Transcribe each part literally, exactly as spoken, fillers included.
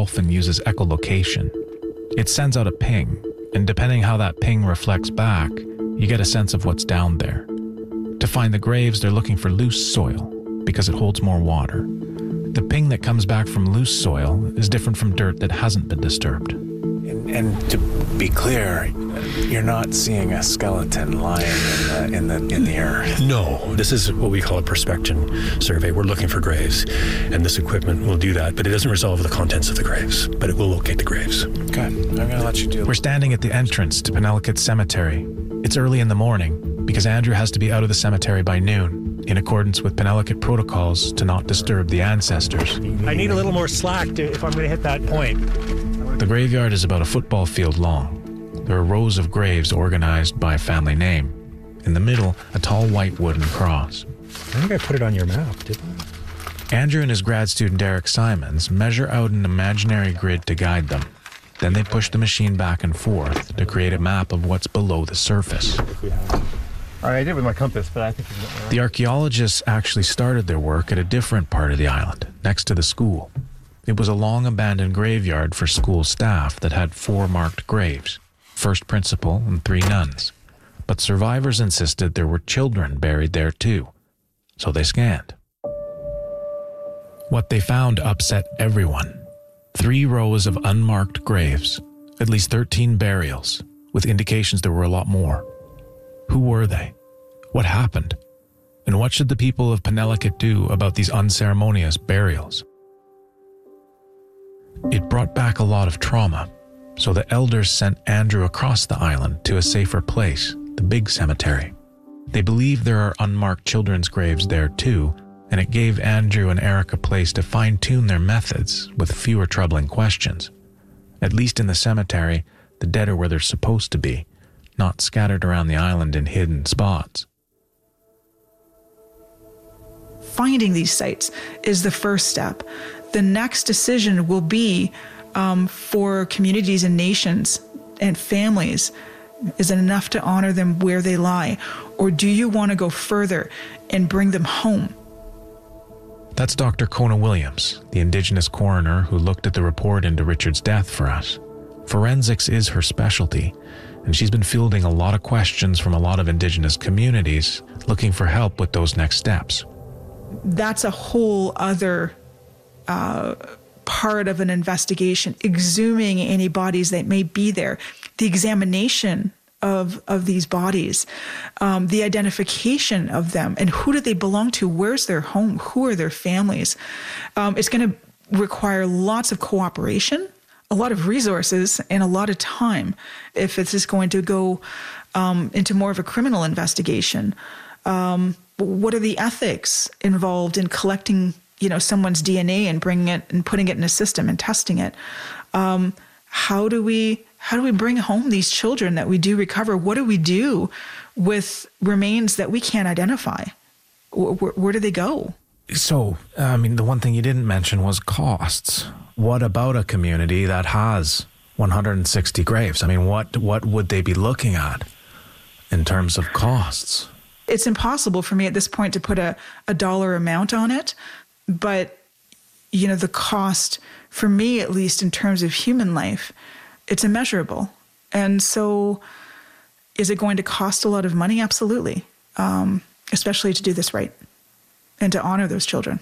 dolphin uses echolocation. It sends out a ping, and depending how that ping reflects back, you get a sense of what's down there. To find the graves, they're looking for loose soil because it holds more water. The ping that comes back from loose soil is different from dirt that hasn't been disturbed. And, and to be clear, you're not seeing a skeleton lying in the, in the in the earth. No, this is what we call a prospection survey. We're looking for graves, and this equipment will do that, but it doesn't resolve the contents of the graves, but it will locate the graves. Good. I'm going to let you do it. We're standing at the entrance to Penelakut Cemetery. It's early in the morning because Andrew has to be out of the cemetery by noon, in accordance with Penelakut protocols to not disturb the ancestors. I need a little more slack to, if I'm going to hit that point. The graveyard is about a football field long. There are rows of graves organized by family name. In the middle, a tall white wooden cross. I think I put it on your map, didn't I? Andrew and his grad student Derek Simons measure out an imaginary grid to guide them. Then they push the machine back and forth to create a map of what's below the surface. All right, I did it with my compass, but I think it's right. The archaeologists actually started their work at a different part of the island, next to the school. It was a long abandoned graveyard for school staff that had four marked graves, first principal and three nuns. But survivors insisted there were children buried there too, so they scanned. What they found upset everyone. Three rows of unmarked graves, at least thirteen burials, with indications there were a lot more. Who were they? What happened? And what should the people of Penelakut do about these unceremonious burials? It brought back a lot of trauma, so the elders sent Andrew across the island to a safer place, the big cemetery. They believe there are unmarked children's graves there too, and it gave Andrew and Eric a place to fine-tune their methods with fewer troubling questions. At least in the cemetery, the dead are where they're supposed to be, not scattered around the island in hidden spots. Finding these sites is the first step. The next decision will be um, for communities and nations and families. Is it enough to honor them where they lie? Or do you want to go further and bring them home? That's Doctor Kona Williams, the Indigenous coroner who looked at the report into Richard's death for us. Forensics is her specialty, and she's been fielding a lot of questions from a lot of Indigenous communities looking for help with those next steps. That's a whole other uh, part of an investigation, exhuming any bodies that may be there, the examination of of these bodies, um, the identification of them, and who do they belong to? Where's their home? Who are their families? Um, it's going to require lots of cooperation, a lot of resources, and a lot of time if this is going to go um, into more of a criminal investigation. Um, what are the ethics involved in collecting, you know, someone's D N A and bringing it and putting it in a system and testing it? Um, how do we how do we bring home these children that we do recover? What do we do with remains that we can't identify? Where, where, where do they go? So, I mean, the one thing you didn't mention was costs. What about a community that has one hundred sixty graves? I mean, what what would they be looking at in terms of costs? It's impossible for me at this point to put a, a dollar amount on it, but, you know, the cost, for me at least in terms of human life, it's immeasurable. And so is it going to cost a lot of money? Absolutely, um, especially to do this right and to honor those children.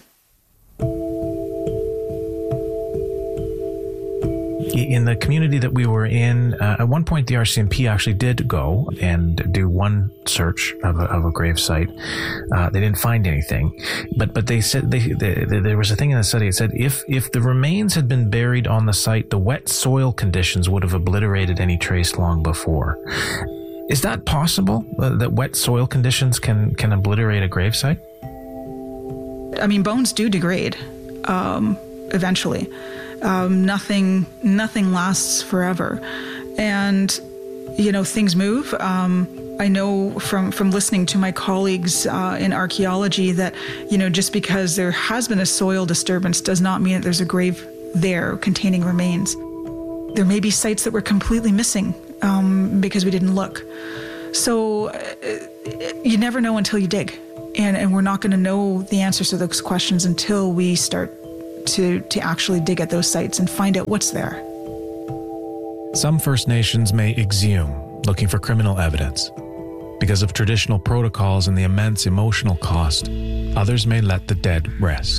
In the community that we were in, uh, at one point the R C M P actually did go and do one search of a, of a grave site. Uh, they didn't find anything, but but they said they, they, they, there was a thing in the study. It said if if the remains had been buried on the site, the wet soil conditions would have obliterated any trace long before. Is that possible? Uh, that wet soil conditions can can obliterate a grave site? I mean, bones do degrade um, eventually. Um, nothing, nothing lasts forever, and you know things move. Um, I know from from listening to my colleagues uh, in archaeology that you know just because there has been a soil disturbance does not mean that there's a grave there containing remains. There may be sites that were completely missing um, because we didn't look. So uh, you never know until you dig, and and we're not going to know the answers to those questions until we start to, to actually dig at those sites and find out what's there. Some First Nations may exhume, looking for criminal evidence. Because of traditional protocols and the immense emotional cost, others may let the dead rest.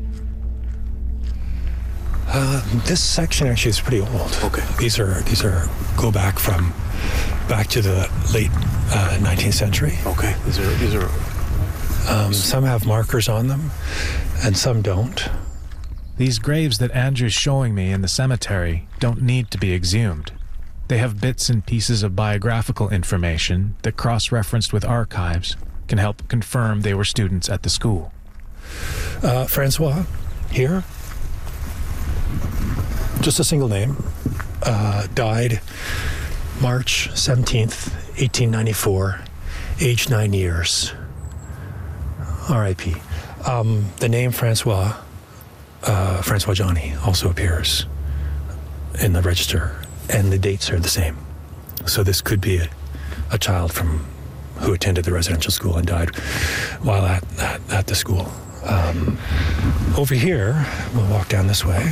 Uh, this section actually is pretty old. Okay. These are these are go back from back to the late uh, nineteenth century. Okay. These are these are. Um, some have markers on them, and some don't. These graves that Andrew's showing me in the cemetery don't need to be exhumed. They have bits and pieces of biographical information that, cross-referenced with archives, can help confirm they were students at the school. Uh, Francois, here, just a single name, uh, died March seventeenth, eighteen ninety-four, age nine years. R I P Um, the name Francois, uh, Francois Johnny, also appears in the register, and the dates are the same. So this could be a, a child from who attended the residential school and died while at, at, at the school. Um, over here, we'll walk down this way.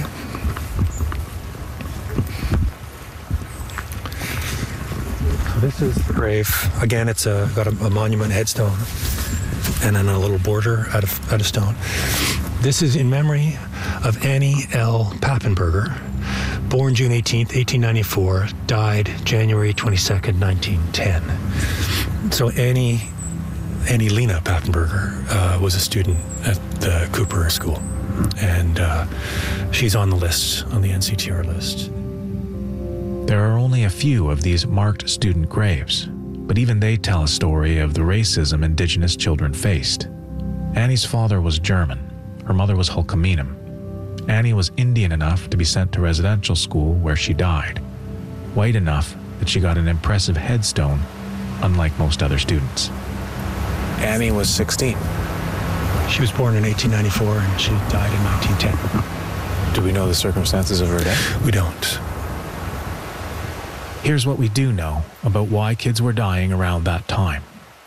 So this is the grave. Again, it's a, got a, a monument headstone and then a little border out of, out of stone. This is in memory of Annie L. Pappenberger, born June eighteenth, eighteen ninety-four, died January twenty-second, nineteen ten. So Annie, Annie Lena Pappenberger uh, was a student at the Cooper School, and uh, she's on the list, on the N C T R list. There are only a few of these marked student graves, but even they tell a story of the racism Indigenous children faced. Annie's father was German. Her mother was Hulkaminam. Annie was Indian enough to be sent to residential school where she died. White enough that she got an impressive headstone, unlike most other students. Annie was sixteen. She was born in eighteen ninety-four and she died in nineteen ten. Do we know the circumstances of her death? We don't. Here's what we do know about why kids were dying around that time.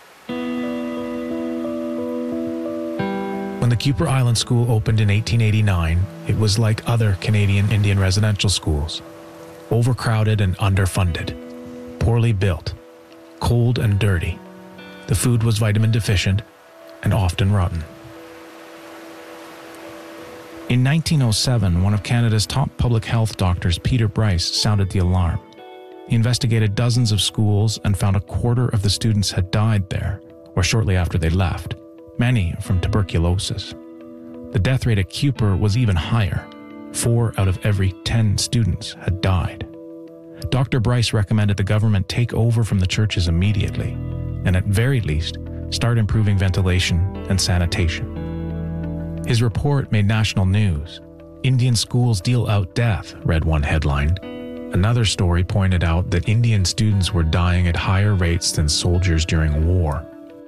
When the Cooper Island School opened in eighteen eighty-nine, it was like other Canadian Indian residential schools. Overcrowded and underfunded. Poorly built. Cold and dirty. The food was vitamin deficient and often rotten. In nineteen oh seven, one of Canada's top public health doctors, Peter Bryce, sounded the alarm. He investigated dozens of schools and found a quarter of the students had died there, or shortly after they left, many from tuberculosis. The death rate at Cooper was even higher. Four out of every ten students had died. Doctor Bryce recommended the government take over from the churches immediately, and at very least, start improving ventilation and sanitation. His report made national news. Indian schools deal out death, read one headline. Another story pointed out that Indian students were dying at higher rates than soldiers during war.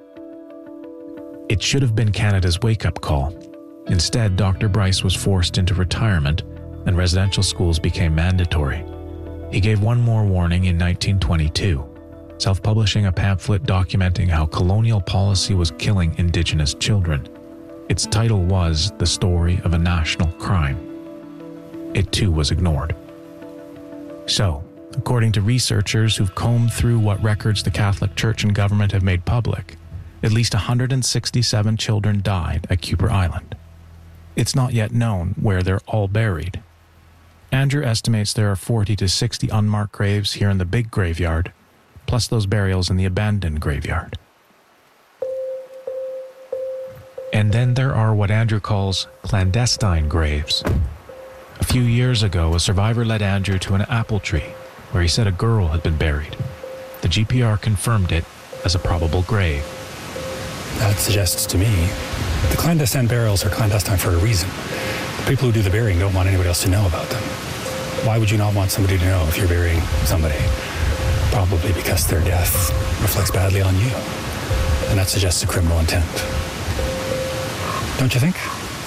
It should have been Canada's wake-up call. Instead, Doctor Bryce was forced into retirement, and residential schools became mandatory. He gave one more warning in nineteen twenty-two, self-publishing a pamphlet documenting how colonial policy was killing Indigenous children. Its title was The Story of a National Crime. It too was ignored. So, according to researchers who've combed through what records the Catholic Church and government have made public, at least one hundred sixty-seven children died at Cooper Island. It's not yet known where they're all buried. Andrew estimates there are forty to sixty unmarked graves here in the big graveyard, plus those burials in the abandoned graveyard. And then there are what Andrew calls clandestine graves. A few years ago, a survivor led Andrew to an apple tree where he said a girl had been buried. The G P R confirmed it as a probable grave. That suggests to me the clandestine burials are clandestine for a reason. The people who do the burying don't want anybody else to know about them. Why would you not want somebody to know if you're burying somebody? Probably because their death reflects badly on you. And that suggests a criminal intent. Don't you think?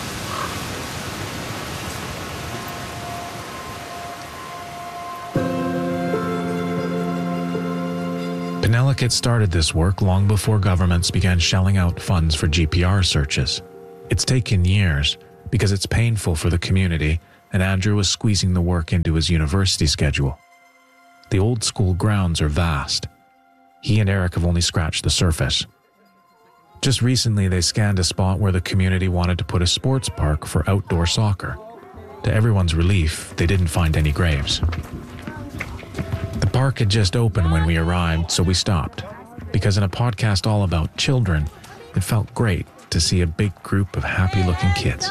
Penelakut started this work long before governments began shelling out funds for G P R searches. It's taken years, because it's painful for the community, and Andrew was squeezing the work into his university schedule. The old school grounds are vast. He and Eric have only scratched the surface. Just recently, they scanned a spot where the community wanted to put a sports park for outdoor soccer. To everyone's relief, they didn't find any graves. The park had just opened when we arrived, so we stopped. Because in a podcast all about children, it felt great to see a big group of happy-looking kids.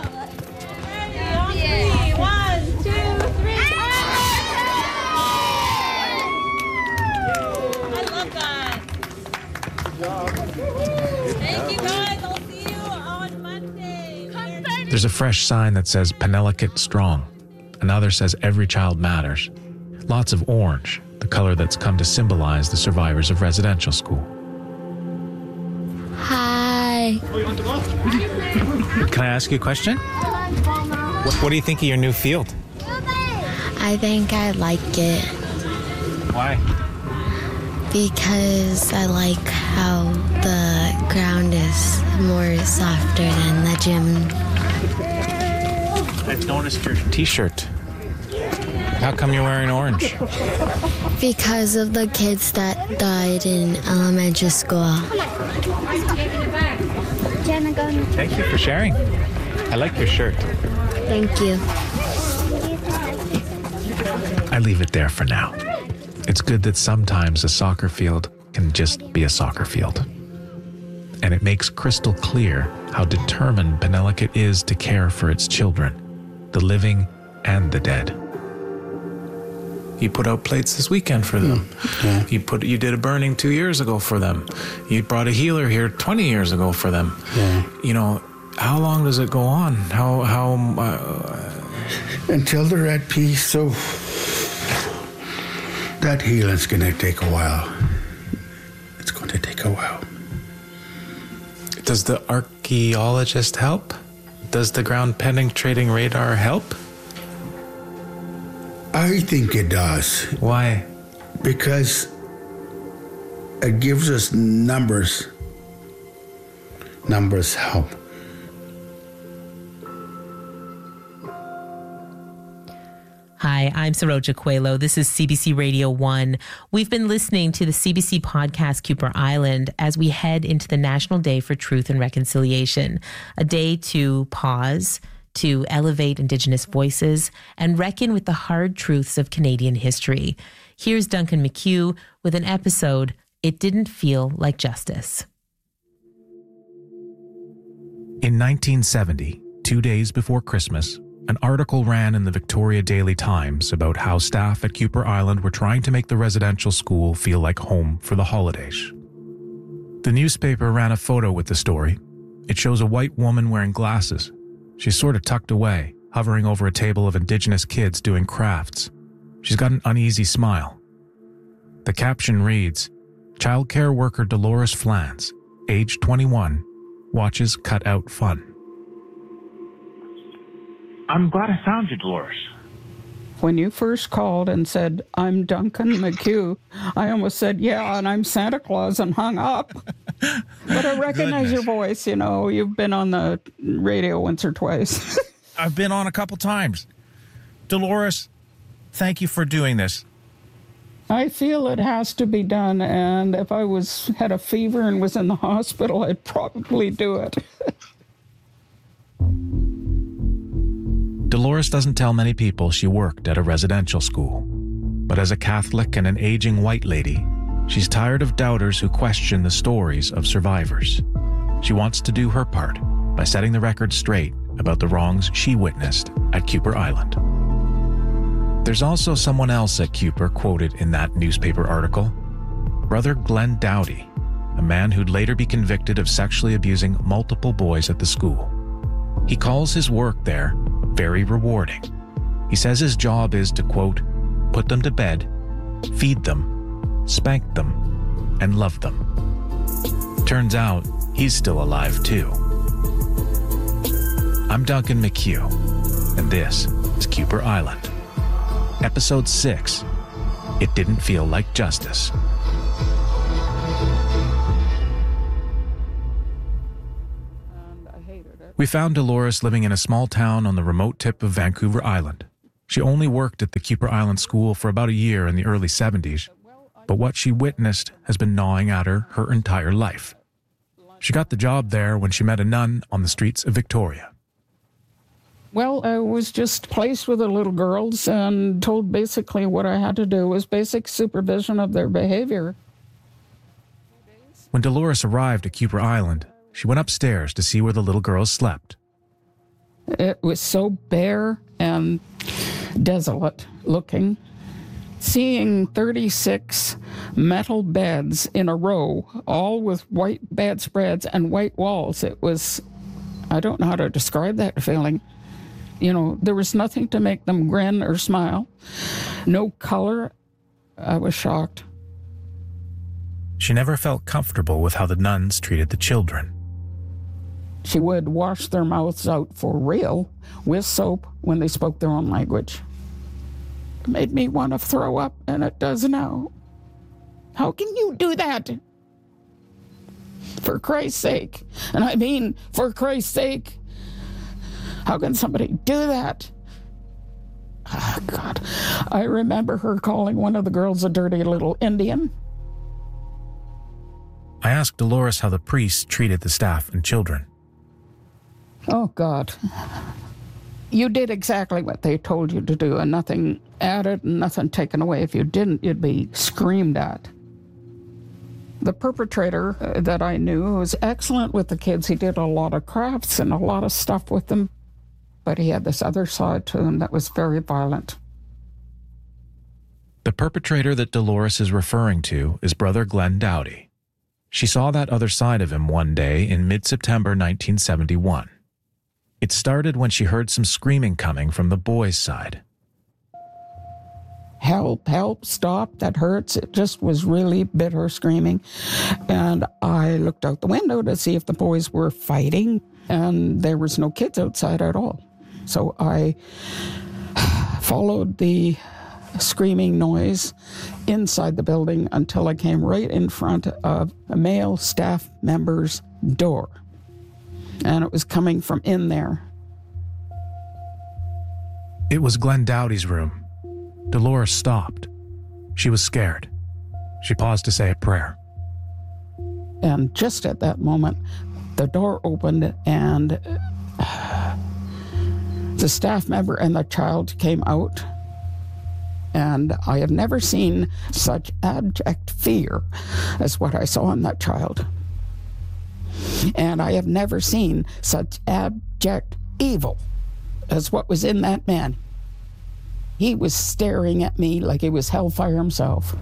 There's a fresh sign that says Penelakut Strong. Another says Every Child Matters. Lots of orange, the color that's come to symbolize the survivors of residential school. Hi. Can I ask you a question? What, what do you think of your new field? I think I like it. Why? Because I like how the ground is more softer than the gym. I've noticed your t-shirt. How come you're wearing orange? Because of the kids that died in elementary school. Thank you for sharing. I like your shirt. Thank you. I leave it there for now. It's good that sometimes a soccer field can just be a soccer field. And it makes crystal clear how determined Penelakut is to care for its children, the living and the dead. You put out plates this weekend for them. Yeah. You put you did a burning two years ago for them. You brought a healer here twenty years ago for them. Yeah. You know, how long does it go on? How how uh, until they're at peace? So that healing's gonna take a while. It's going to take a while. Does the archaeologist help? Does the ground penetrating radar help? I think it does. Why? Because it gives us numbers. Numbers help. Hi, I'm Saroja Coelho. This is C B C Radio one. We've been listening to the C B C podcast Kuper Island as we head into the National Day for Truth and Reconciliation, a day to pause, to elevate Indigenous voices, and reckon with the hard truths of Canadian history. Here's Duncan McHugh with an episode, It Didn't Feel Like Justice. In nineteen seventy, two days before Christmas, an article ran in the Victoria Daily Times about how staff at Kuper Island were trying to make the residential school feel like home for the holidays. The newspaper ran a photo with the story. It shows a white woman wearing glasses. She's sort of tucked away, hovering over a table of Indigenous kids doing crafts. She's got an uneasy smile. The caption reads, "Childcare worker Dolores Flans, age twenty-one, watches cut out fun." I'm glad I found you, Dolores. When you first called and said, "I'm Duncan McHugh," I almost said, "Yeah, and I'm Santa Claus," and hung up. But I recognize your voice, you know. You've been on the radio once or twice. I've been on a couple times. Dolores, thank you for doing this. I feel it has to be done, and if I was had a fever and was in the hospital, I'd probably do it. Dolores doesn't tell many people she worked at a residential school. But as a Catholic and an aging white lady, she's tired of doubters who question the stories of survivors. She wants to do her part by setting the record straight about the wrongs she witnessed at Kuper Island. There's also someone else at Kuper quoted in that newspaper article, Brother Glenn Dowdy, a man who'd later be convicted of sexually abusing multiple boys at the school. He calls his work there very rewarding. He says his job is to, quote, put them to bed, feed them, spank them, and love them. Turns out he's still alive too. I'm Duncan McHugh, and this is Kuper Island. Episode six, It Didn't Feel Like Justice. And I hated it. We found Dolores living in a small town on the remote tip of Vancouver Island. She only worked at the Kuper Island School for about a year in the early seventies, but what she witnessed has been gnawing at her her entire life. She got the job there when she met a nun on the streets of Victoria. Well, I was just placed with the little girls and told basically what I had to do was basic supervision of their behavior. When Dolores arrived at Kuper Island, she went upstairs to see where the little girls slept. It was so bare and desolate looking. Seeing thirty-six metal beds in a row, all with white bedspreads and white walls, it was, I don't know how to describe that feeling. You know, there was nothing to make them grin or smile. No color. I was shocked. She never felt comfortable with how the nuns treated the children. She would wash their mouths out for real with soap when they spoke their own language. It made me want to throw up, and it does now. How can you do that? For Christ's sake. And I mean, for Christ's sake. How can somebody do that? Oh, God. I remember her calling one of the girls a dirty little Indian. I asked Dolores how the priests treated the staff and children. Oh, God. You did exactly what they told you to do, and nothing added and nothing taken away. If you didn't, you'd be screamed at. The perpetrator uh, that I knew was excellent with the kids. He did a lot of crafts and a lot of stuff with them, but he had this other side to him that was very violent. The perpetrator that Dolores is referring to is Brother Glenn Dowdy. She saw that other side of him one day in mid-September nineteen seventy-one. It started when she heard some screaming coming from the boys' side. Help, help, stop, that hurts. It just was really bitter screaming. And I looked out the window to see if the boys were fighting, and there was no kids outside at all. So I followed the screaming noise inside the building until I came right in front of a male staff member's door. And it was coming from in there. It was Glenn Dowdy's room. Dolores stopped. She was scared. She paused to say a prayer. And just at that moment, the door opened and the staff member and the child came out. And I have never seen such abject fear as what I saw in that child. And I have never seen such abject evil as what was in that man. He was staring at me like he was hellfire himself.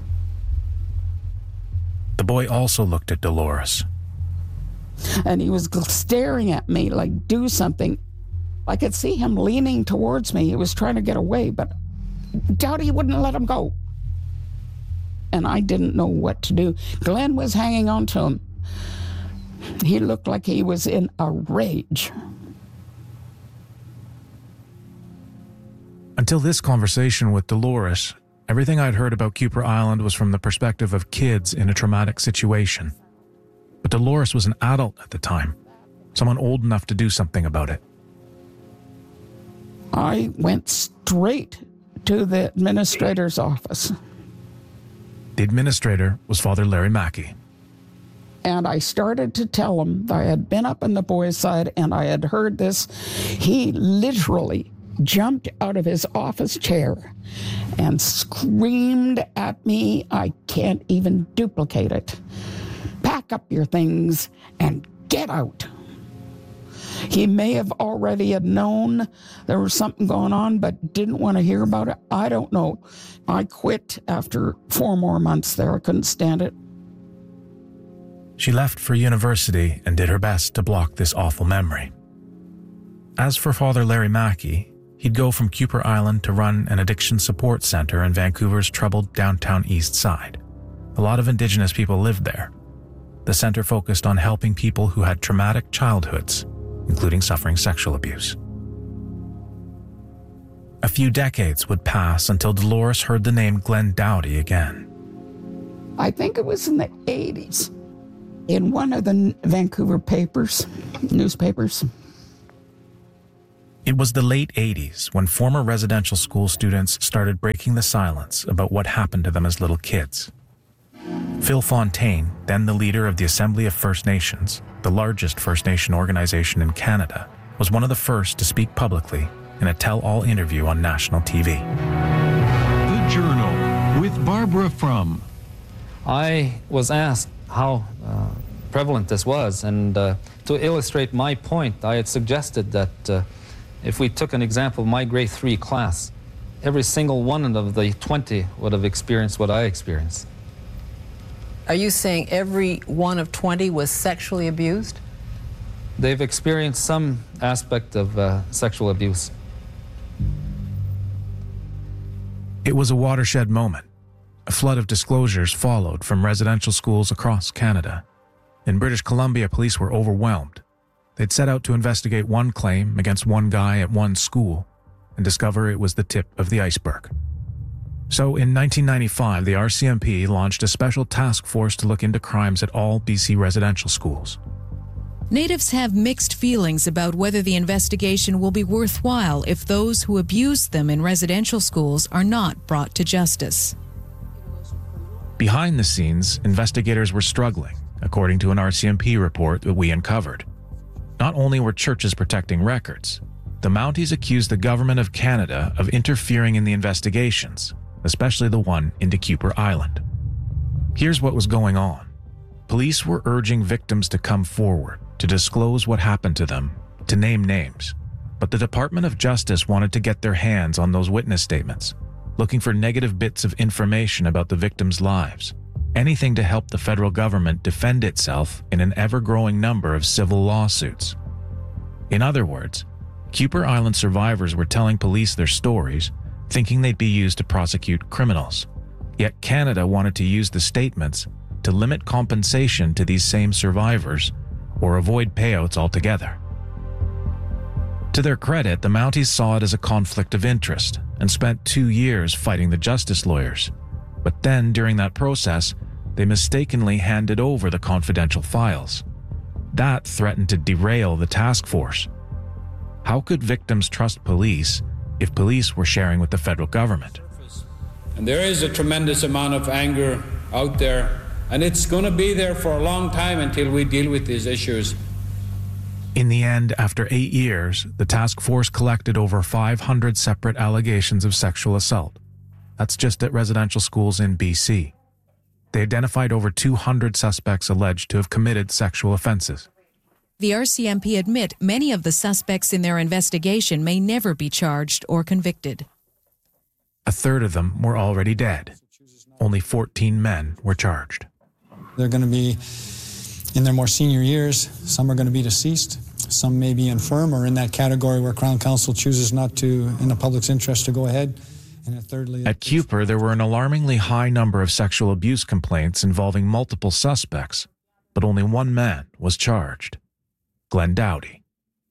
The boy also looked at Dolores. And he was staring at me like, do something. I could see him leaning towards me. He was trying to get away, but Dowdy wouldn't let him go. And I didn't know what to do. Glenn was hanging on to him. He looked like he was in a rage. Until this conversation with Dolores, everything I'd heard about Kuper Island was from the perspective of kids in a traumatic situation. But Dolores was an adult at the time, someone old enough to do something about it. I went straight to the administrator's office. The administrator was Father Larry Mackey. And I started to tell him that I had been up on the boys' side and I had heard this. He literally jumped out of his office chair and screamed at me. I can't even duplicate it. Pack up your things and get out. He may have already had known there was something going on, but didn't want to hear about it. I don't know. I quit after four more months there. I couldn't stand it. She left for university and did her best to block this awful memory. As for Father Larry Mackey, he'd go from Kuper Island to run an addiction support center in Vancouver's troubled downtown east side. A lot of Indigenous people lived there. The center focused on helping people who had traumatic childhoods, including suffering sexual abuse. A few decades would pass until Dolores heard the name Glenn Dowdy again. I think it was in the eighties. In one of the Vancouver papers, newspapers, It was the late eighties when former residential school students started breaking the silence about what happened to them as little kids. Phil Fontaine, then the leader of the Assembly of First Nations, the largest First Nation organization in Canada, was one of the first to speak publicly in a tell-all interview on national T V. The Journal with Barbara Frum. I was asked how uh, prevalent this was, and uh, to illustrate my point, I had suggested that uh, if we took an example of my grade three class, every single one of the twenty would have experienced what I experienced. Are you saying every one of twenty was sexually abused? They've experienced some aspect of uh, sexual abuse. It was a watershed moment. A flood of disclosures followed from residential schools across Canada. In British Columbia, police were overwhelmed. They'd set out to investigate one claim against one guy at one school and discover it was the tip of the iceberg. So in nineteen ninety-five, the R C M P launched a special task force to look into crimes at all B C residential schools. Natives have mixed feelings about whether the investigation will be worthwhile if those who abused them in residential schools are not brought to justice. Behind the scenes, investigators were struggling, according to an R C M P report that we uncovered. Not only were churches protecting records, the Mounties accused the Government of Canada of interfering in the investigations, especially the one into Kuper Island. Here's what was going on. Police were urging victims to come forward, to disclose what happened to them, to name names. But the Department of Justice wanted to get their hands on those witness statements, looking for negative bits of information about the victims' lives, anything to help the federal government defend itself in an ever-growing number of civil lawsuits. In other words, Kuper Island survivors were telling police their stories, thinking they'd be used to prosecute criminals. Yet Canada wanted to use the statements to limit compensation to these same survivors or avoid payouts altogether. To their credit, the Mounties saw it as a conflict of interest and spent two years fighting the justice lawyers. But then, during that process, they mistakenly handed over the confidential files. That threatened to derail the task force. How could victims trust police if police were sharing with the federal government? And there is a tremendous amount of anger out there, and it's going to be there for a long time until we deal with these issues. In the end, after eight years, the task force collected over five hundred separate allegations of sexual assault. That's just at residential schools in B C. They identified over two hundred suspects alleged to have committed sexual offenses. The R C M P admit many of the suspects in their investigation may never be charged or convicted. A third of them were already dead. Only fourteen men were charged. They're going to be in their more senior years. Some are going to be deceased. Some may be infirm or in that category where Crown Counsel chooses not to, in the public's interest, to go ahead. And thirdly, at Kuper, there were an alarmingly high number of sexual abuse complaints involving multiple suspects, but only one man was charged. Glenn Doughty.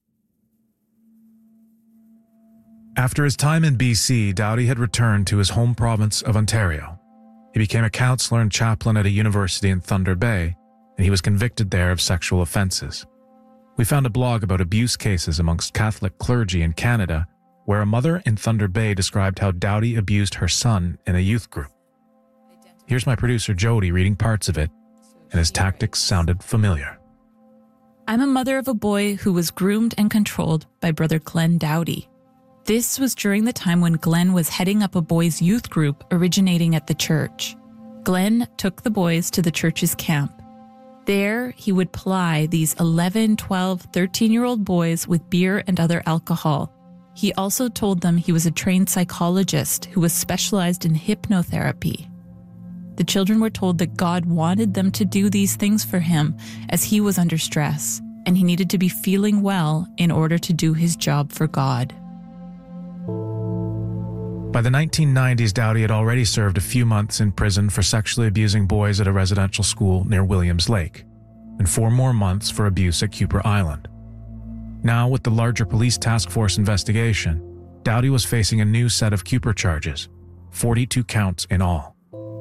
After his time in B C, Doughty had returned to his home province of Ontario. He became a counselor and chaplain at a university in Thunder Bay, and he was convicted there of sexual offenses. We found a blog about abuse cases amongst Catholic clergy in Canada, where a mother in Thunder Bay described how Doughty abused her son in a youth group. Here's my producer Jody reading parts of it, and his tactics sounded familiar. I'm a mother of a boy who was groomed and controlled by Brother Glenn Doughty. This was during the time when Glenn was heading up a boys' youth group originating at the church. Glenn took the boys to the church's camp. There, he would ply these eleven, twelve, thirteen-year-old boys with beer and other alcohol. He also told them he was a trained psychologist who was specialized in hypnotherapy. The children were told that God wanted them to do these things for him as he was under stress, and he needed to be feeling well in order to do his job for God. By the nineteen nineties, Doughty had already served a few months in prison for sexually abusing boys at a residential school near Williams Lake, and four more months for abuse at Kuper Island. Now, with the larger police task force investigation, Doughty was facing a new set of Kuper charges, forty-two counts in all.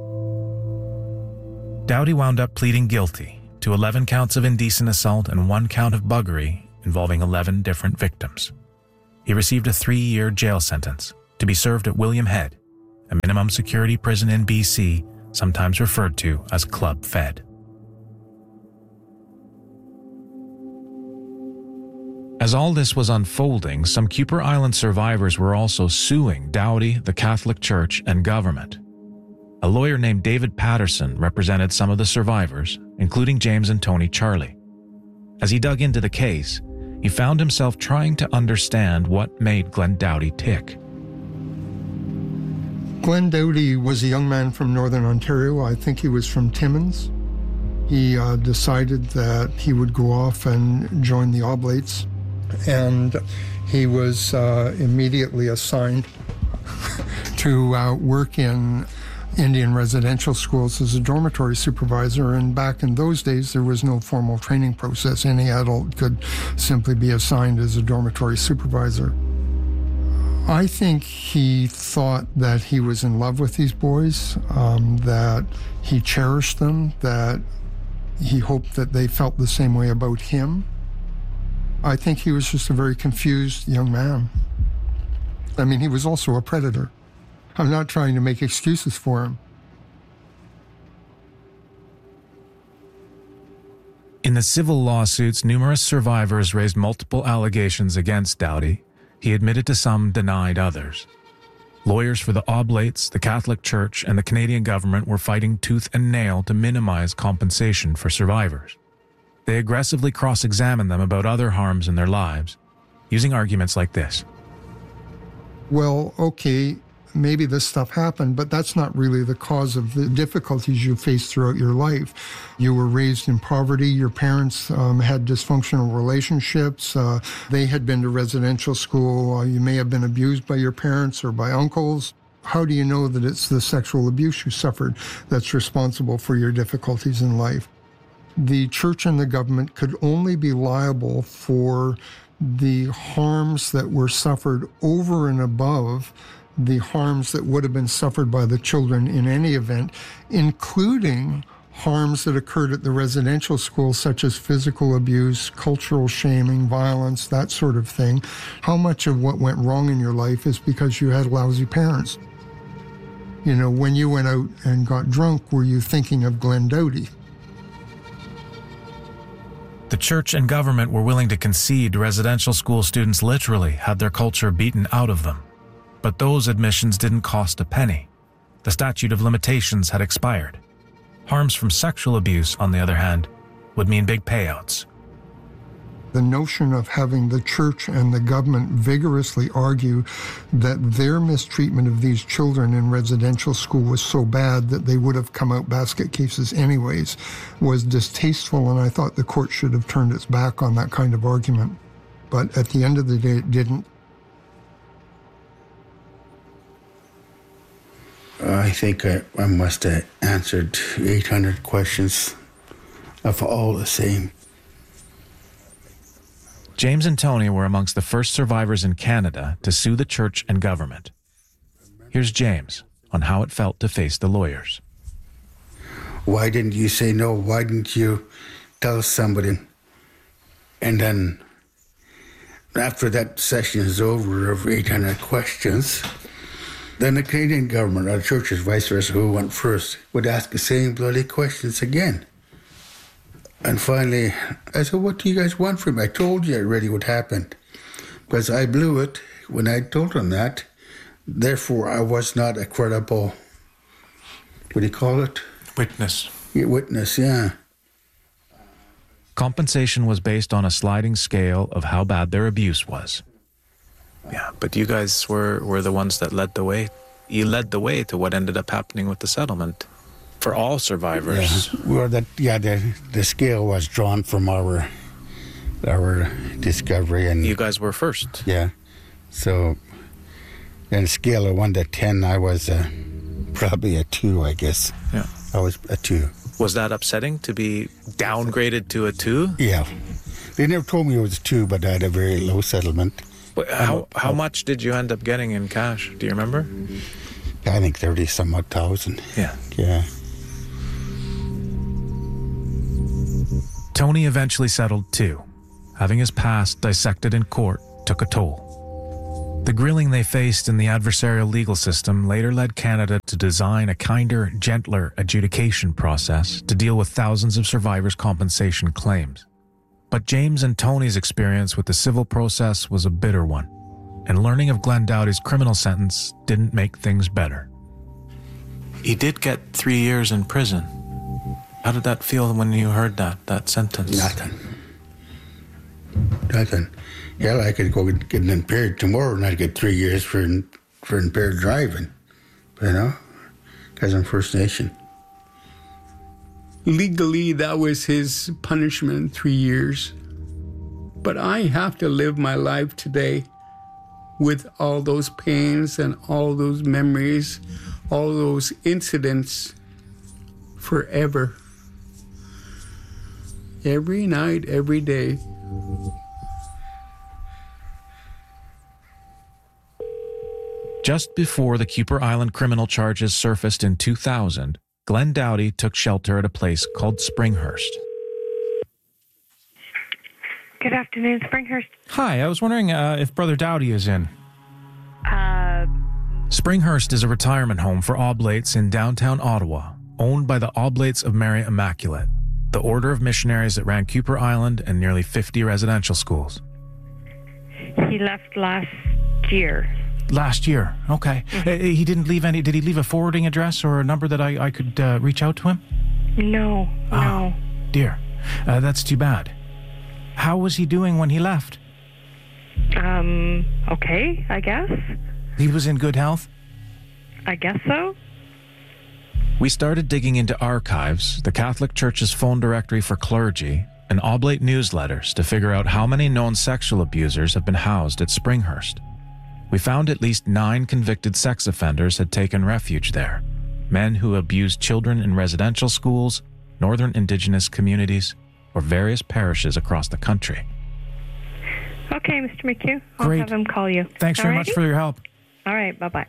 Doughty wound up pleading guilty to eleven counts of indecent assault and one count of buggery involving eleven different victims. he received a three-year jail sentence to be served at William Head, a minimum security prison in B C, sometimes referred to as Club Fed. As all this was unfolding, some Kuper Island survivors were also suing Dowdy, the Catholic Church, and government. A lawyer named David Patterson represented some of the survivors, including James and Tony Charlie. As he dug into the case, he found himself trying to understand what made Glenn Dowdy tick. Glenn Dowdy was a young man from Northern Ontario. I think he was from Timmins. He uh, decided that he would go off and join the Oblates, and he was uh, immediately assigned to uh, work in Indian residential schools as a dormitory supervisor, and back in those days there was no formal training process. Any adult could simply be assigned as a dormitory supervisor. I think he thought that he was in love with these boys, um, that he cherished them, that he hoped that they felt the same way about him. I think he was just a very confused young man. I mean, he was also a predator. I'm not trying to make excuses for him. In the civil lawsuits, numerous survivors raised multiple allegations against Dowdy. He admitted to some, denied others. Lawyers for the Oblates, the Catholic Church, and the Canadian government were fighting tooth and nail to minimize compensation for survivors. They aggressively cross-examined them about other harms in their lives, using arguments like this. Well, okay, maybe this stuff happened, but that's not really the cause of the difficulties you faced throughout your life. You were raised in poverty. Your parents um, had dysfunctional relationships. Uh, they had been to residential school. Uh, you may have been abused by your parents or by uncles. How do you know that it's the sexual abuse you suffered that's responsible for your difficulties in life? The church and the government could only be liable for the harms that were suffered over and above the harms that would have been suffered by the children in any event, including harms that occurred at the residential school, such as physical abuse, cultural shaming, violence, that sort of thing. How much of what went wrong in your life is because you had lousy parents? You know, when you went out and got drunk, were you thinking of Glenn Dowdy? The church and government were willing to concede residential school students literally had their culture beaten out of them. But those admissions didn't cost a penny. The statute of limitations had expired. Harms from sexual abuse, on the other hand, would mean big payouts. The notion of having the church and the government vigorously argue that their mistreatment of these children in residential school was so bad that they would have come out basket cases anyways was distasteful, and I thought the court should have turned its back on that kind of argument. But at the end of the day, it didn't. I think I, I must have answered eight hundred questions of all the same. James and Tony were amongst the first survivors in Canada to sue the church and government. Here's James on how it felt to face the lawyers. Why didn't you say no? Why didn't you tell somebody? And then after that session is over of eight hundred questions, then the Canadian government, or the churches, vice versa, who went first, would ask the same bloody questions again. And finally, I said, what do you guys want from me? I told you already what happened. Because I blew it when I told them that. Therefore, I was not a credible, what do you call it? Witness. Yeah, witness, yeah. Compensation was based on a sliding scale of how bad their abuse was. Yeah, but you guys were, were the ones that led the way. You led the way to what ended up happening with the settlement for all survivors. Yeah, well, that, yeah the, the scale was drawn from our our discovery. And you guys were first. Yeah. So, on a scale of one to ten, I was uh, probably a two, I guess. Yeah. I was a two. Was that upsetting to be downgraded to a two? Yeah. They never told me it was a two, but I had a very low settlement. But how how much did you end up getting in cash? Do you remember? I think thirty some odd thousand. Yeah. Yeah. Tony eventually settled too. Having his past dissected in court took a toll. The grilling they faced in the adversarial legal system later led Canada to design a kinder, gentler adjudication process to deal with thousands of survivors' compensation claims. But James and Tony's experience with the civil process was a bitter one, and learning of Glenn Doughty's criminal sentence didn't make things better. He did get three years in prison. How did that feel when you heard that, that sentence? Nothing. Nothing. Hell, I could go get impaired tomorrow and I'd get three years for for impaired driving, you know, because I'm First Nation. Legally, that was his punishment, three years. But I have to live my life today with all those pains and all those memories, all those incidents forever. Every night, every day. Just before the Kuper Island criminal charges surfaced in two thousand, Glenn Doughty took shelter at a place called Springhurst. Good afternoon, Springhurst. Hi, I was wondering uh, if Brother Doughty is in. Uh, Springhurst is a retirement home for Oblates in downtown Ottawa, owned by the Oblates of Mary Immaculate, the order of missionaries that ran Kuper Island and nearly fifty residential schools. He left last year. Last year, okay. Mm-hmm. Uh, he didn't leave any, did he leave a forwarding address or a number that I, I could uh, reach out to him? No, oh, no. Dear, uh, that's too bad. How was he doing when he left? Um, okay, I guess. He was in good health? I guess so. We started digging into archives, the Catholic Church's phone directory for clergy, and Oblate newsletters to figure out how many known sexual abusers have been housed at Springhurst. We found at least nine convicted sex offenders had taken refuge there, men who abused children in residential schools, northern Indigenous communities, or various parishes across the country. Okay, Mister McHugh. I'll Great. have him call you. Thanks All very righty? much for your help. All right, bye-bye.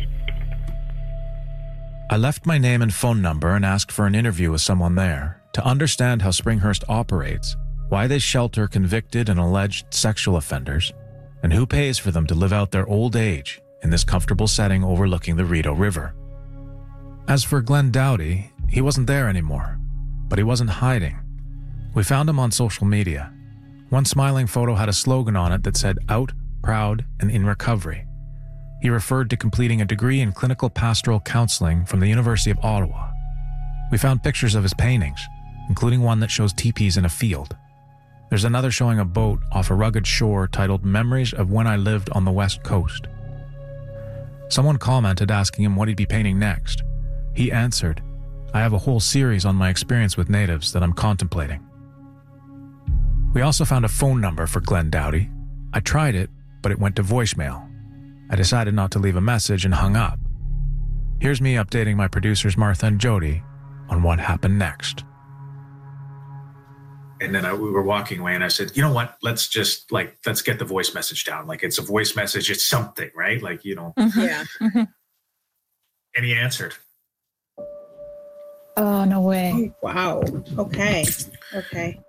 I left my name and phone number and asked for an interview with someone there to understand how Springhurst operates, why they shelter convicted and alleged sexual offenders, and who pays for them to live out their old age in this comfortable setting overlooking the Rideau River. As for Glenn Doughty, he wasn't there anymore, but he wasn't hiding. We found him on social media. One smiling photo had a slogan on it that said, "Out, proud, and in recovery." He referred to completing a degree in clinical pastoral counseling from the University of Ottawa. We found pictures of his paintings, including one that shows teepees in a field. There's another showing a boat off a rugged shore titled Memories of When I Lived on the West Coast. Someone commented asking him what he'd be painting next. He answered, "I have a whole series on my experience with natives that I'm contemplating." We also found a phone number for Glenn Doughty. I tried it, but it went to voicemail. I decided not to leave a message and hung up. Here's me updating my producers Martha and Jody on what happened next. And then I, we were walking away and I said, you know what, let's just like, let's get the voice message down. Like it's a voice message, it's something, right? Like, you know. Mm-hmm. Yeah. Mm-hmm. And he answered. Oh, no way. Oh, wow. Okay. Okay.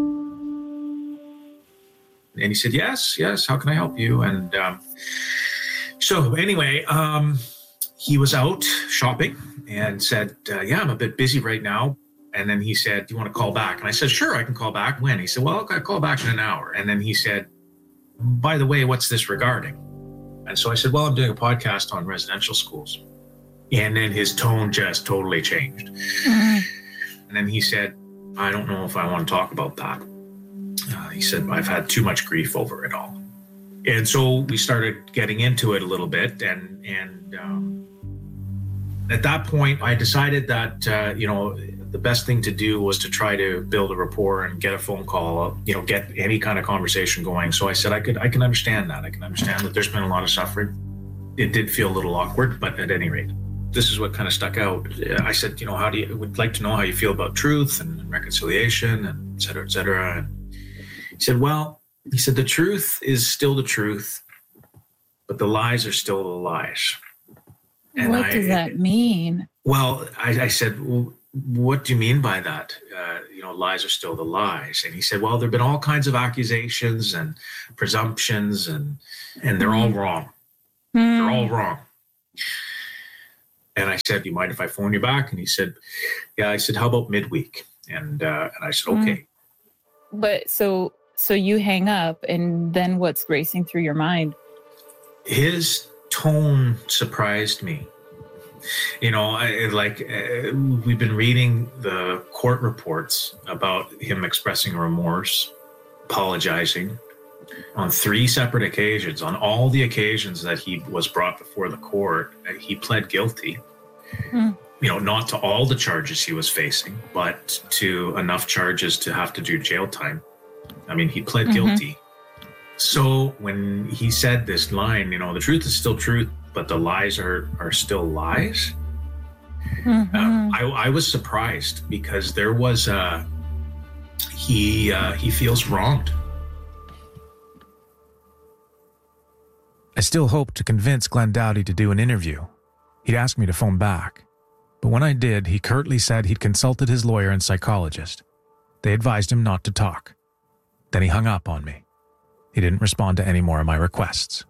And he said, yes, yes, how can I help you? And um, so anyway, um, he was out shopping and said, uh, yeah, I'm a bit busy right now. And then he said, do you want to call back? And I said, sure, I can call back. When? He said, well, I'll call back in an hour. And then he said, by the way, what's this regarding? And so I said, well, I'm doing a podcast on residential schools. And then his tone just totally changed. Mm-hmm. And then he said, I don't know if I want to talk about that. Uh, he said, I've had too much grief over it all. And so we started getting into it a little bit. And, and um, at that point, I decided that, uh, you know, the best thing to do was to try to build a rapport and get a phone call, you know, get any kind of conversation going. So I said, I could, I can understand that. I can understand that there's been a lot of suffering. It did feel a little awkward, but at any rate, this is what kind of stuck out. I said, you know, how do you, would like to know how you feel about truth and reconciliation and et cetera, et cetera. And he said, well, he said, the truth is still the truth, but the lies are still the lies. And what I, does that mean? Well, I, I said, well, what do you mean by that? Uh, you know, lies are still the lies. And he said, well, there've been all kinds of accusations and presumptions and, and they're all wrong. Mm. You're all wrong. And I said, do you mind if I phone you back? And he said, yeah. I said, how about midweek? And uh, and I said, okay. Mm. But so so you hang up, and then what's racing through your mind? His tone surprised me. You know, I, like uh, we've been reading the court reports about him expressing remorse, apologizing on three separate occasions. On all the occasions that he was brought before the court, he pled guilty. Mm. You know, not to all the charges he was facing, but to enough charges to have to do jail time. I mean, he pled mm-hmm. guilty. So when he said this line, you know, the truth is still truth, but the lies are are still lies. Mm-hmm. Um, I, I was surprised because there was a he uh, he feels wronged. I still hoped to convince Glenn Doughty to do an interview. He'd asked me to phone back, but when I did, he curtly said he'd consulted his lawyer and psychologist. They advised him not to talk. Then he hung up on me. He didn't respond to any more of my requests.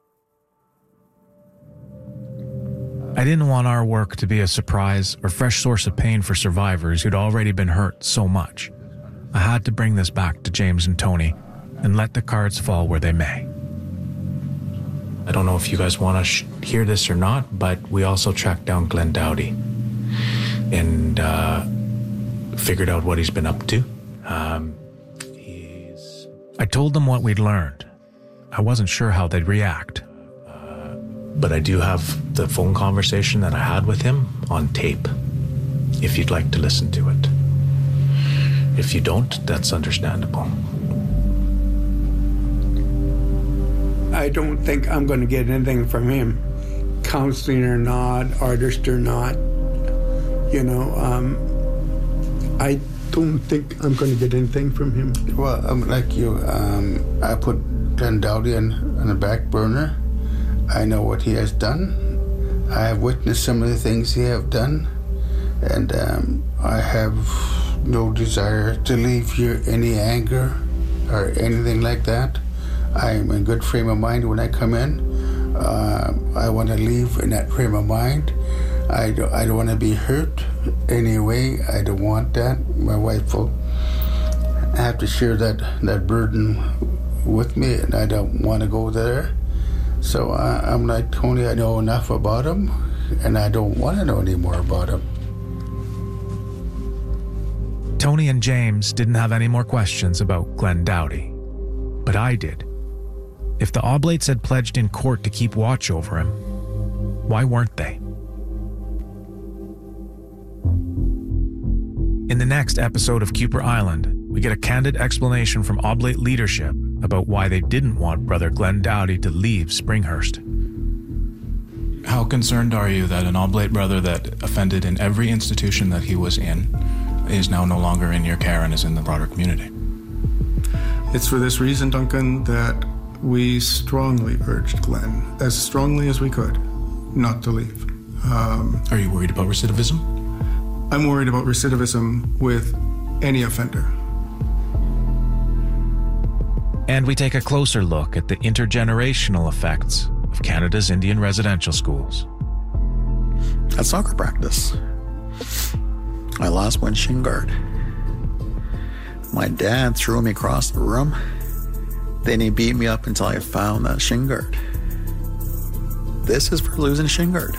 I didn't want our work to be a surprise or fresh source of pain for survivors who'd already been hurt so much. I had to bring this back to James and Tony and let the cards fall where they may. I don't know if you guys want to sh- hear this or not, but we also tracked down Glenn Doughty and uh, figured out what he's been up to. Um, he's... I told them what we'd learned. I wasn't sure how they'd react. But I do have the phone conversation that I had with him on tape, if you'd like to listen to it. If you don't, that's understandable. I don't think I'm going to get anything from him, counseling or not, artist or not. You know, um, I don't think I'm going to get anything from him. Well, I'm like you. Um, I put Glenn Doughty on, on the back burner. I know what he has done. I have witnessed some of the things he have done, and um, I have no desire to leave here any anger or anything like that. I am in good frame of mind when I come in. Uh, I want to leave in that frame of mind. I don't, I don't want to be hurt anyway. I don't want that. My wife will have to share that, that burden with me, and I don't want to go there. So I, I'm like, Tony, I know enough about him, and I don't want to know any more about him. Tony and James didn't have any more questions about Glenn Doughty, but I did. If the Oblates had pledged in court to keep watch over him, why weren't they? In the next episode of Kuper Island, we get a candid explanation from Oblate leadership about why they didn't want Brother Glenn Doughty to leave Springhurst. How concerned are you that an Oblate brother that offended in every institution that he was in is now no longer in your care and is in the broader community? It's for this reason, Duncan, that we strongly urged Glenn, as strongly as we could, not to leave. Um, are you worried about recidivism? I'm worried about recidivism with any offender. And we take a closer look at the intergenerational effects of Canada's Indian residential schools. At soccer practice, I lost one shin guard. My dad threw me across the room. Then he beat me up until I found that shin guard. This is for losing shin guard.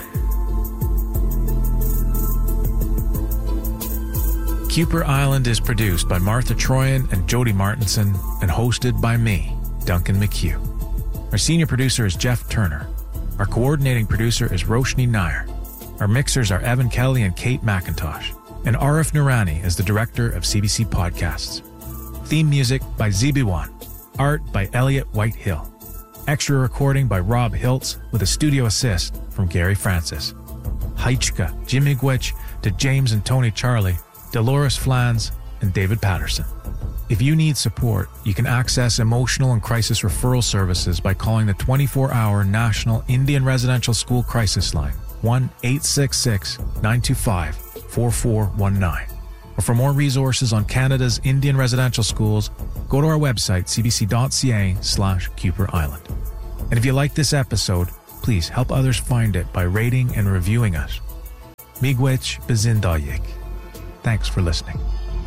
Kuper Island is produced by Martha Troyan and Jody Martinson and hosted by me, Duncan McHugh. Our senior producer is Jeff Turner. Our coordinating producer is Roshni Nair. Our mixers are Evan Kelly and Kate McIntosh. And Arif Noorani is the director of C B C Podcasts. Theme music by Z B one. Art by Elliot Whitehill. Extra recording by Rob Hiltz with a studio assist from Gary Francis. Haichka, Jimmy Gwich, to James and Tony Charlie, Dolores Flans, and David Patterson. If you need support, you can access emotional and crisis referral services by calling the twenty-four hour National Indian Residential School Crisis Line, one eight six six, nine two five, four four one nine. Or for more resources on Canada's Indian residential schools, go to our website, c b c dot c a slash Kuper Island. And if you like this episode, please help others find it by rating and reviewing us. Miigwech Bizindayik. Thanks for listening.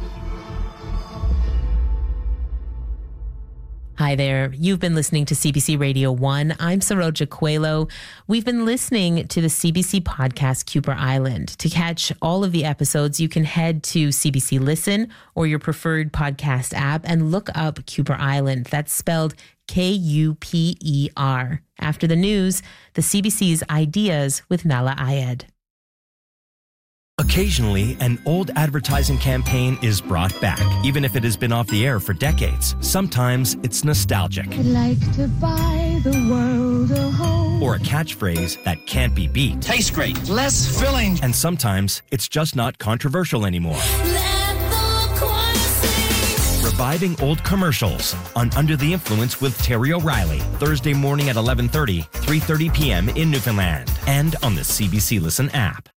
Hi there. You've been listening to C B C Radio one. I'm Saroja Coelho. We've been listening to the C B C podcast Kuper Island. To catch all of the episodes, you can head to C B C Listen or your preferred podcast app and look up Kuper Island. That's spelled K U P E R. After the news, the C B C's Ideas with Nala Ayed. Occasionally, an old advertising campaign is brought back, even if it has been off the air for decades. Sometimes it's nostalgic. I'd like to buy the world a home. Or a catchphrase that can't be beat. Tastes great. Less filling. And sometimes it's just not controversial anymore. Reviving old commercials on Under the Influence with Terry O'Reilly. Thursday morning at eleven thirty, three thirty p.m. in Newfoundland. And on the C B C Listen app.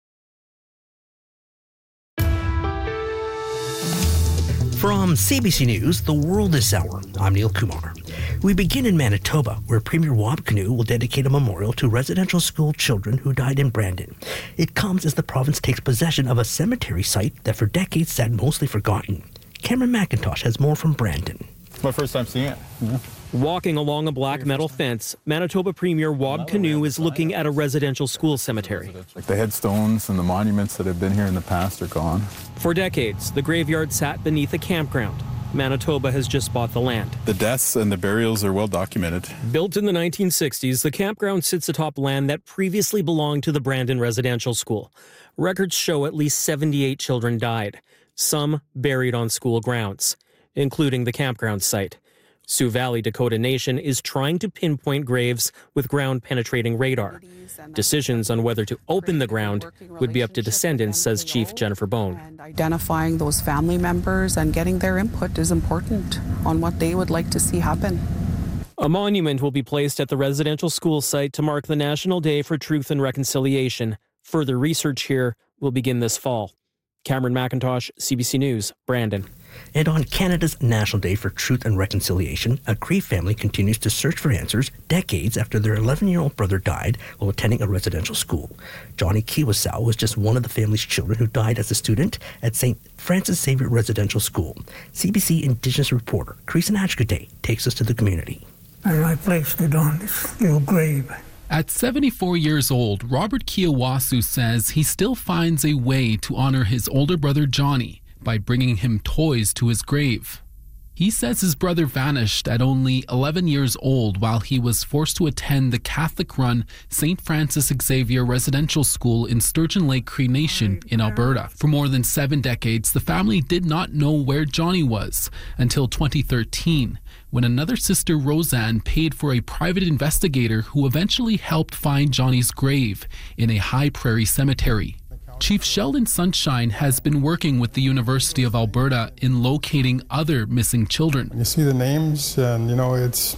From C B C News, The World is Sour, I'm Neil Kumar. We begin in Manitoba, where Premier Wab Kinew will dedicate a memorial to residential school children who died in Brandon. It comes as the province takes possession of a cemetery site that for decades sat mostly forgotten. Cameron McIntosh has more from Brandon. It's my first time seeing it. Yeah. Walking along a black metal fence, Manitoba Premier Wab Kinew is looking at a residential school cemetery. Like the headstones and the monuments that have been here in the past are gone. For decades, the graveyard sat beneath a campground. Manitoba has just bought the land. The deaths and the burials are well documented. Built in the nineteen sixties, the campground sits atop land that previously belonged to the Brandon Residential School. Records show at least seventy-eight children died, some buried on school grounds, including the campground site. Sioux Valley Dakota Nation is trying to pinpoint graves with ground-penetrating radar. Decisions on whether to open the ground would be up to descendants, says Chief Jennifer Bone. And identifying those family members and getting their input is important on what they would like to see happen. A monument will be placed at the residential school site to mark the National Day for Truth and Reconciliation. Further research here will begin this fall. Cameron McIntosh, C B C News, Brandon. And on Canada's National Day for Truth and Reconciliation, a Cree family continues to search for answers decades after their eleven-year-old brother died while attending a residential school. Johnny Kiwasow was just one of the family's children who died as a student at Saint Francis Xavier Residential School. C B C Indigenous reporter Creason Hatchkate takes us to the community. And I placed it on this little grave. At seventy-four years old, Robert Kiwasow says he still finds a way to honor his older brother Johnny by bringing him toys to his grave. He says his brother vanished at only eleven years old while he was forced to attend the Catholic-run Saint Francis Xavier Residential School in Sturgeon Lake Cree Nation in Alberta. For more than seven decades, the family did not know where Johnny was until twenty thirteen, when another sister, Roseanne, paid for a private investigator who eventually helped find Johnny's grave in a high prairie cemetery. Chief Sheldon Sunshine has been working with the University of Alberta in locating other missing children. You see the names and, you know, it's,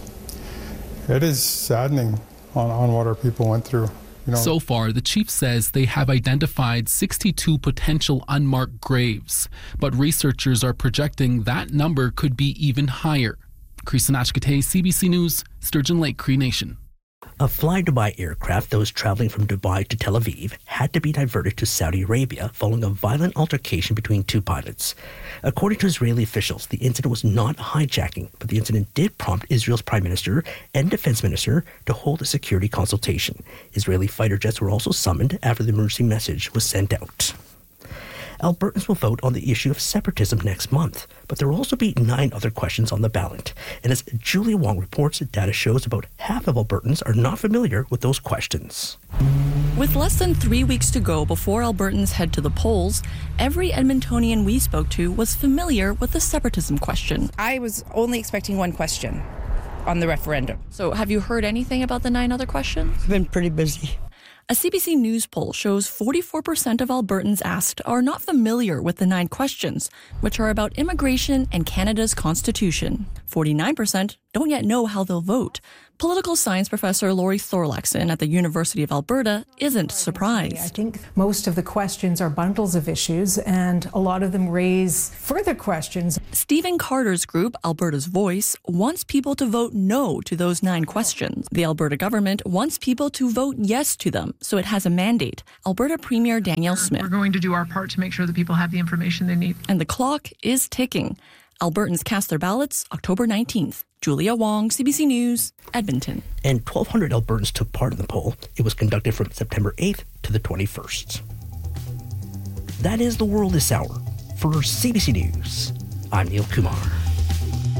it is saddening on, on what our people went through. You know. So far, the chief says they have identified sixty-two potential unmarked graves, but researchers are projecting that number could be even higher. Creason Hatchkate, C B C News, Sturgeon Lake Cree Nation. A Fly Dubai aircraft that was traveling from Dubai to Tel Aviv had to be diverted to Saudi Arabia following a violent altercation between two pilots. According to Israeli officials, the incident was not a hijacking, but the incident did prompt Israel's Prime Minister and Defense Minister to hold a security consultation. Israeli fighter jets were also summoned after the emergency message was sent out. Albertans will vote on the issue of separatism next month, but there will also be nine other questions on the ballot. And as Julie Wong reports, data shows about half of Albertans are not familiar with those questions. With less than three weeks to go before Albertans head to the polls, every Edmontonian we spoke to was familiar with the separatism question. I was only expecting one question on the referendum. So have you heard anything about the nine other questions? I've been pretty busy. A C B C News poll shows forty-four percent of Albertans asked are not familiar with the nine questions, which are about immigration and Canada's constitution. forty-nine percent don't yet know how they'll vote, Political science professor Lori Thorlaxon at the University of Alberta isn't surprised. I think most of the questions are bundles of issues, and a lot of them raise further questions. Stephen Carter's group, Alberta's Voice, wants people to vote no to those nine questions. The Alberta government wants people to vote yes to them, so it has a mandate. Alberta Premier Danielle Smith. We're going to do our part to make sure that people have the information they need. And the clock is ticking. Albertans cast their ballots October nineteenth. Julia Wong, C B C News, Edmonton. And twelve hundred Albertans took part in the poll. It was conducted from September eighth to the twenty-first. That is the world this hour. For C B C News, I'm Neil Kumar.